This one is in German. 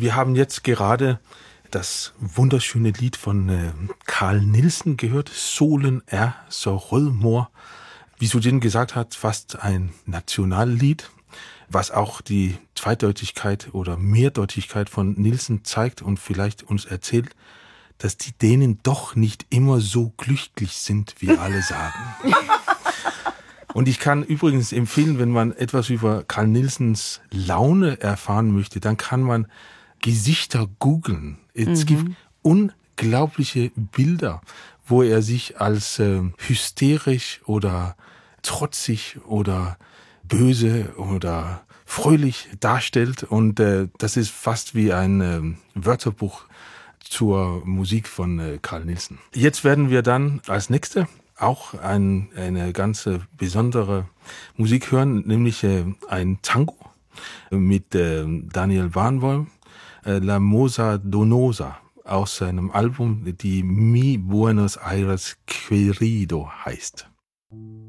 Wir haben jetzt gerade das wunderschöne Lied von Carl Nielsen gehört, Solen er så rødmor. Wie Sujin gesagt hat, fast ein Nationallied, was auch die Zweideutigkeit oder Mehrdeutigkeit von Nielsen zeigt und vielleicht uns erzählt, dass die Dänen doch nicht immer so glücklich sind, wie alle sagen. Und ich kann übrigens empfehlen, wenn man etwas über Carl Nielsens Laune erfahren möchte, dann kann man Gesichter googeln. Es gibt unglaubliche Bilder, wo er sich als hysterisch oder trotzig oder böse oder fröhlich darstellt. Und das ist fast wie ein Wörterbuch zur Musik von Carl Nielsen. Jetzt werden wir dann als nächste auch eine ganz besondere Musik hören, nämlich ein Tango mit Daniel Barenboim, La Moza Donosa, aus seinem Album, die Mi Buenos Aires Querido heißt.